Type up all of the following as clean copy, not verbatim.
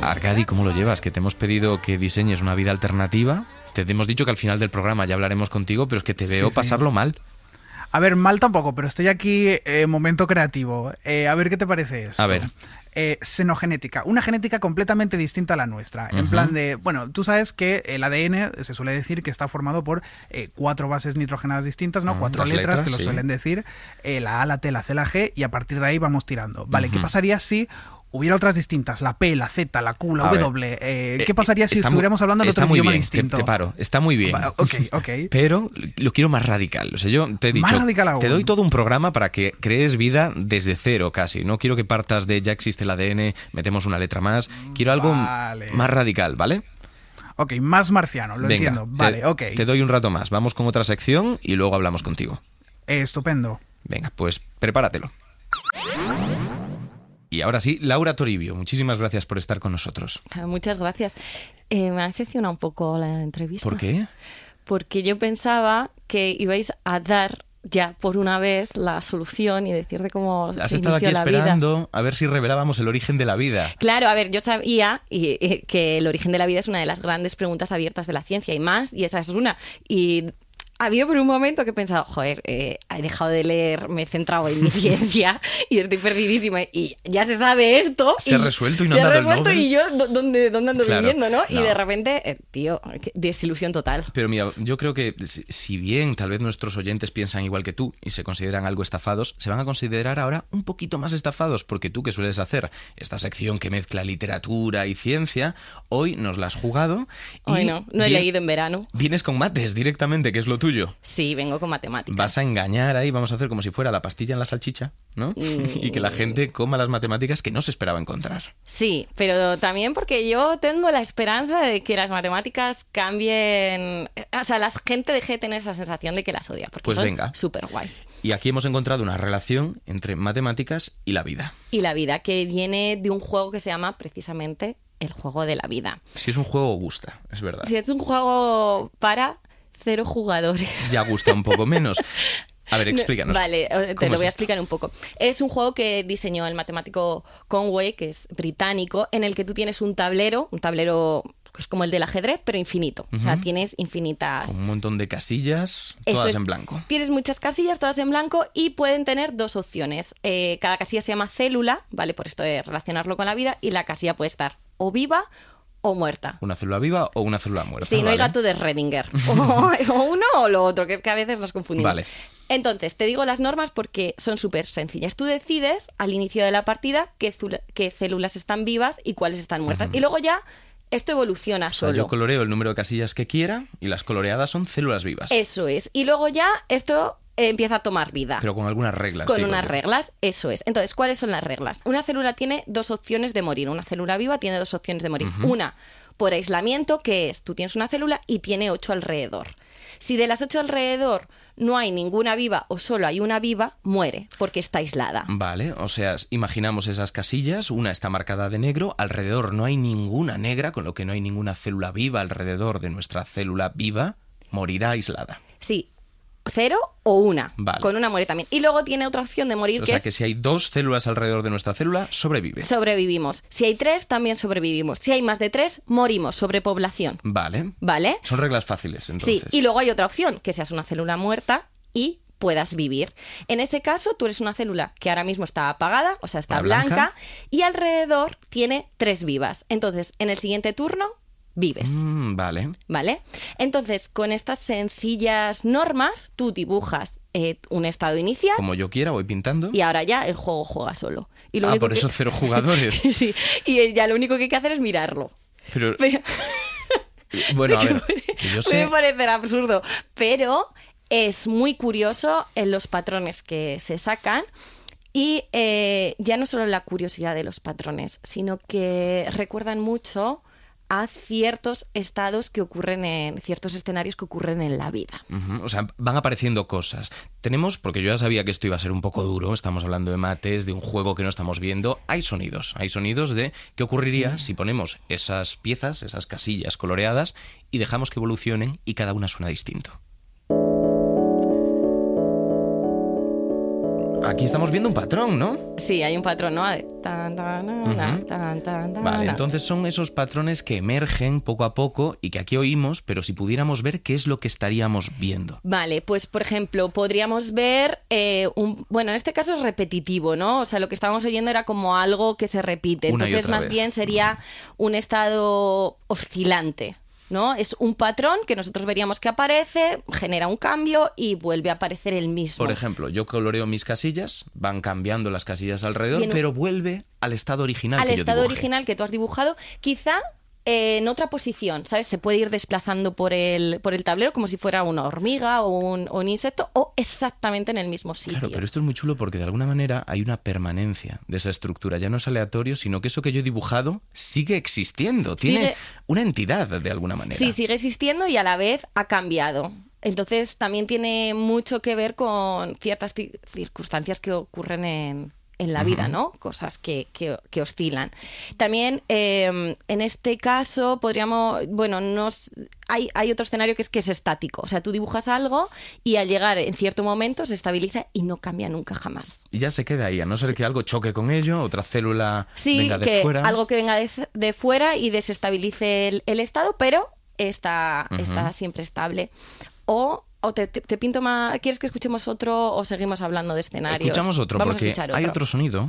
Arcadi, ¿cómo lo llevas? Que te hemos pedido que diseñes una vida alternativa. Te hemos dicho que al final del programa ya hablaremos contigo, pero es que te veo pasarlo mal. A ver, mal tampoco, pero estoy aquí momento creativo. A ver qué te parece esto. A ver. Xenogenética, una genética completamente distinta a la nuestra. En plan de, bueno, tú sabes que el ADN se suele decir que está formado por 4 bases nitrogenadas distintas, ¿no? 4 letras que lo suelen decir, la A, la T, la C, la G, y a partir de ahí vamos tirando. Vale, ¿qué pasaría si hubiera otras distintas? La P, la Z, la Q, la W. ¿Qué pasaría si estuviéramos hablando de otro idioma distinto? Te paro, está muy bien. Ok. Pero lo quiero más radical. O sea, yo te he dicho, más radical aún. Te doy todo un programa para que crees vida desde cero casi. No quiero que partas de ya existe el ADN, metemos una letra más. Quiero algo más radical, ¿vale? Ok, más marciano, lo entiendo. Vale, ok. Te doy un rato más. Vamos con otra sección y luego hablamos contigo. Estupendo. Venga, pues prepáratelo. Y ahora sí, Laura Toribio, muchísimas gracias por estar con nosotros. Muchas gracias. Me ha decepcionado un poco la entrevista. ¿Por qué? Porque yo pensaba que ibais a dar ya por una vez la solución y decir de cómo Has se estado aquí inició la esperando vida. a ver si revelábamos el origen de la vida. Claro, a ver, yo sabía que el origen de la vida es una de las grandes preguntas abiertas de la ciencia y más, y esa es una. Y ha habido por un momento que he pensado, joder, he dejado de leer, me he centrado en mi ciencia y estoy perdidísima. Y ya se sabe esto. Se ha resuelto y no han dado el Nobel. Y yo, ¿dónde ando viviendo, no? Y no. de repente, tío, desilusión total. Pero mira, yo creo que si bien tal vez nuestros oyentes piensan igual que tú y se consideran algo estafados, se van a considerar ahora un poquito más estafados, porque tú que sueles hacer esta sección que mezcla literatura y ciencia, hoy nos la has jugado. Hoy no he leído en verano. Vienes con mates directamente, que es lo tuyo. Sí, vengo con matemáticas. Vas a engañar ahí, vamos a hacer como si fuera la pastilla en la salchicha, ¿no? Y que la gente coma las matemáticas que no se esperaba encontrar. Sí, pero también porque yo tengo la esperanza de que las matemáticas cambien. O sea, la gente deje de tener esa sensación de que las odia, porque pues son venga. súper guays. Y aquí hemos encontrado una relación entre matemáticas y la vida. Y la vida, que viene de un juego que se llama precisamente el juego de la vida. Si es un juego, gusta, es verdad. Si es un juego para 0 jugadores. Ya gusta un poco menos. A ver, explícanos. Vale, te lo voy a explicar un poco. Es un juego que diseñó el matemático Conway, que es británico, en el que tú tienes un tablero que es como el del ajedrez, pero infinito. O sea, tienes infinitas... Un montón de casillas, todas en blanco. Tienes muchas casillas, todas en blanco, y pueden tener 2 opciones. Cada casilla se llama célula, ¿vale? Por esto de relacionarlo con la vida, y la casilla puede estar o viva o muerta. ¿Una célula viva o una célula muerta? Sí, no hay gato de Schrödinger. O uno o lo otro, que es que a veces nos confundimos. Vale. Entonces, te digo las normas porque son súper sencillas. Tú decides al inicio de la partida qué células están vivas y cuáles están muertas. Y luego ya esto evoluciona solo. Yo coloreo el número de casillas que quiera y las coloreadas son células vivas. Eso es. Y luego ya esto empieza a tomar vida. Pero con algunas reglas. Con unas reglas, eso es. Entonces, ¿cuáles son las reglas? Una célula tiene 2 opciones de morir. Una célula viva tiene 2 opciones de morir. Una por aislamiento, que es, tú tienes una célula y tiene 8 alrededor. Si de las 8 alrededor no hay ninguna viva o solo hay una viva, muere, porque está aislada. Vale, o sea, imaginamos esas casillas, una está marcada de negro, alrededor no hay ninguna negra, con lo que no hay ninguna célula viva alrededor de nuestra célula viva, morirá aislada. Sí. 0 o 1. Vale. Con una muere también. Y luego tiene otra opción de morir, o sea que si hay 2 células alrededor de nuestra célula, sobrevive. Sobrevivimos. Si hay 3, también sobrevivimos. Si hay más de 3, morimos. Sobrepoblación. Vale. ¿Vale? Son reglas fáciles, entonces. Sí, y luego hay otra opción, que seas una célula muerta y puedas vivir. En ese caso, tú eres una célula que ahora mismo está apagada, o sea, está blanca, y alrededor tiene 3 vivas. Entonces, en el siguiente turno vives. Vale. ¿Vale? Entonces, con estas sencillas normas, tú dibujas un estado inicial. Como yo quiera, voy pintando. Y ahora ya el juego juega solo. Y lo por eso 0 jugadores. Sí, y ya lo único que hay que hacer es mirarlo. Pero... Bueno, a ver, que yo sé... Puede parecer absurdo, pero es muy curioso en los patrones que se sacan. Y ya no solo la curiosidad de los patrones, sino que recuerdan mucho a ciertos estados que ocurren en ciertos escenarios que ocurren en la vida. O sea, van apareciendo cosas. Tenemos, porque yo ya sabía que esto iba a ser un poco duro, estamos hablando de mates, de un juego que no estamos viendo, hay sonidos de qué ocurriría si ponemos esas piezas, esas casillas coloreadas y dejamos que evolucionen y cada una suena distinto. aquí estamos viendo un patrón, ¿no? Sí, hay un patrón, ¿no? Vale, entonces son esos patrones que emergen poco a poco y que aquí oímos, pero si pudiéramos ver qué es lo que estaríamos viendo. Vale, pues por ejemplo, podríamos ver, bueno, en este caso es repetitivo, ¿no? O sea, lo que estábamos oyendo era como algo que se repite. Entonces, más bien sería un estado oscilante, ¿no? Es un patrón que nosotros veríamos que aparece, genera un cambio y vuelve a aparecer el mismo. Por ejemplo, yo coloreo mis casillas, van cambiando las casillas alrededor, pero vuelve al estado original que yo dibujé. Al estado original que tú has dibujado, quizá en otra posición, ¿sabes? Se puede ir desplazando por el tablero como si fuera una hormiga o un insecto, o exactamente en el mismo sitio. Claro, pero esto es muy chulo porque de alguna manera hay una permanencia de esa estructura. Ya no es aleatorio, sino que eso que yo he dibujado sigue existiendo. Tiene una entidad de alguna manera. Sí, sigue existiendo y a la vez ha cambiado. Entonces también tiene mucho que ver con ciertas circunstancias que ocurren en la vida, ¿no? Cosas que oscilan. También, en este caso, podríamos... Bueno, hay otro escenario que es estático. O sea, tú dibujas algo y al llegar en cierto momento se estabiliza y no cambia nunca jamás. Y ya se queda ahí, a no ser que algo choque con ello, otra célula venga de fuera. Sí, algo que venga de fuera y desestabilice el estado, pero está siempre estable. O te pinto más... ¿Quieres que escuchemos otro o seguimos hablando de escenarios? Escuchamos otro, Vamos porque a escuchar hay otro sonido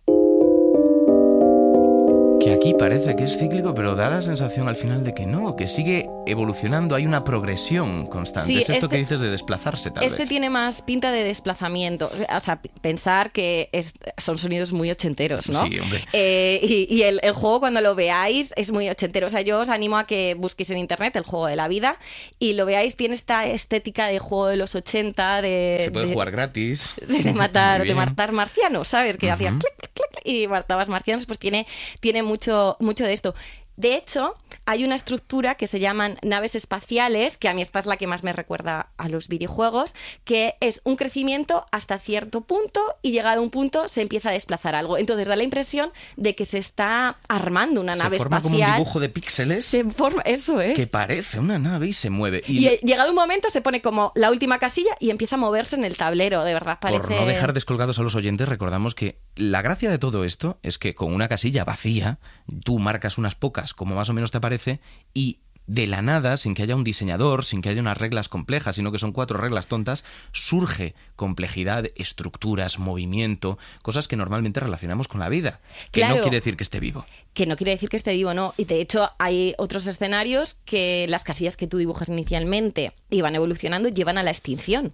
que aquí parece que es cíclico, pero da la sensación al final de que no, que sigue evolucionando, hay una progresión constante. Sí, es esto que dices de desplazarse, tal vez. Este tiene más pinta de desplazamiento. O sea, pensar que son sonidos muy ochenteros, ¿no? Sí, hombre. Y el juego, cuando lo veáis, es muy ochentero. O sea, yo os animo a que busquéis en internet el juego de la vida y lo veáis. Tiene esta estética de juego de los 80, Se puede jugar gratis. De matar marcianos, ¿sabes? Que hacías clic, clic, clic y matabas marcianos. Pues tiene mucho de esto. De hecho, hay una estructura que se llaman naves espaciales, que a mí esta es la que más me recuerda a los videojuegos, que es un crecimiento hasta cierto punto y llegado a un punto se empieza a desplazar algo. Entonces da la impresión de que se está armando una nave espacial. Se forma como un dibujo de píxeles. Eso es. Que parece una nave y se mueve. Y llegado un momento se pone como la última casilla y empieza a moverse en el tablero. De verdad parece... Por no dejar descolgados a los oyentes, recordamos que la gracia de todo esto es que con una casilla vacía, tú marcas unas pocas como más o menos te parece, y de la nada, sin que haya un diseñador, sin que haya unas reglas complejas, sino que son 4 reglas tontas, surge complejidad, estructuras, movimiento, cosas que normalmente relacionamos con la vida. Que claro, no quiere decir que esté vivo. Que no quiere decir que esté vivo, no. Y de hecho hay otros escenarios que las casillas que tú dibujas inicialmente y van evolucionando llevan a la extinción.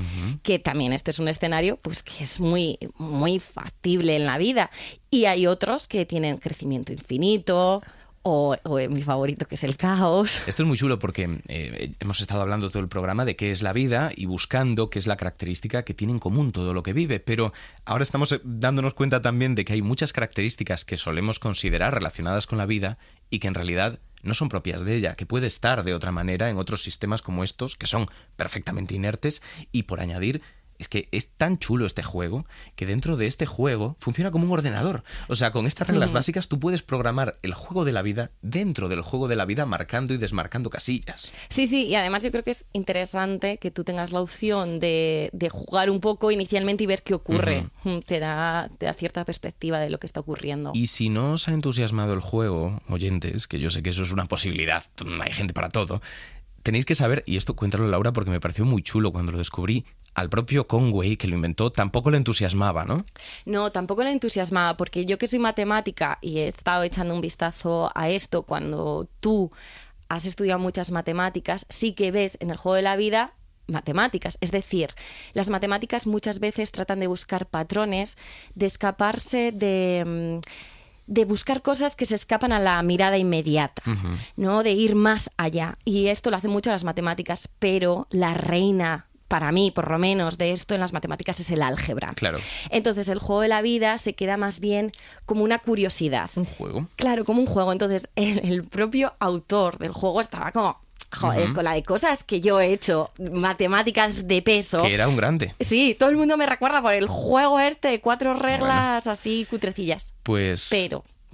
Que también este es un escenario pues que es muy, muy factible en la vida. Y hay otros que tienen crecimiento infinito... O mi favorito, que es el caos. Esto es muy chulo porque hemos estado hablando todo el programa de qué es la vida y buscando qué es la característica que tiene en común todo lo que vive. Pero ahora estamos dándonos cuenta también de que hay muchas características que solemos considerar relacionadas con la vida y que en realidad no son propias de ella, que puede estar de otra manera en otros sistemas como estos, que son perfectamente inertes, y por añadir... Es que es tan chulo este juego que dentro de este juego funciona como un ordenador. O sea, con estas reglas básicas tú puedes programar el juego de la vida dentro del juego de la vida, marcando y desmarcando casillas. Sí, y además yo creo que es interesante que tú tengas la opción de jugar un poco inicialmente y ver qué ocurre. Te da cierta perspectiva de lo que está ocurriendo. Y si no os ha entusiasmado el juego, oyentes, que yo sé que eso es una posibilidad, hay gente para todo, tenéis que saber, y esto cuéntalo Laura porque me pareció muy chulo cuando lo descubrí, al propio Conway, que lo inventó, tampoco le entusiasmaba, ¿no? No, tampoco le entusiasmaba, porque yo que soy matemática y he estado echando un vistazo a esto, cuando tú has estudiado muchas matemáticas, sí que ves en el juego de la vida matemáticas. Es decir, las matemáticas muchas veces tratan de buscar patrones, de escaparse de buscar cosas que se escapan a la mirada inmediata, ¿no? De ir más allá. Y esto lo hacen mucho las matemáticas, pero la reina, para mí, por lo menos, de esto en las matemáticas es el álgebra. Claro. Entonces, el juego de la vida se queda más bien como una curiosidad. ¿Un juego? Claro, como un juego. Entonces, el propio autor del juego estaba como... Joder, con la de cosas que yo he hecho, matemáticas de peso. Que era un grande. Sí, todo el mundo me recuerda por el juego este de 4 reglas así cutrecillas. Pues...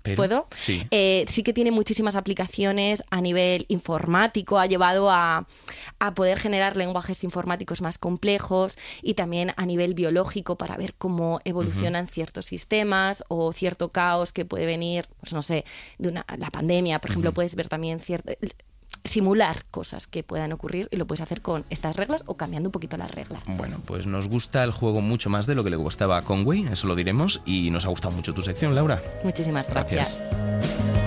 ¿Puedo? Sí. Sí que tiene muchísimas aplicaciones a nivel informático, ha llevado a poder generar lenguajes informáticos más complejos y también a nivel biológico para ver cómo evolucionan ciertos sistemas o cierto caos que puede venir, pues no sé, de la pandemia, por ejemplo, puedes ver también simular cosas que puedan ocurrir y lo puedes hacer con estas reglas o cambiando un poquito las reglas. Bueno, pues nos gusta el juego mucho más de lo que le gustaba a Conway, eso lo diremos, y nos ha gustado mucho tu sección, Laura. Muchísimas gracias.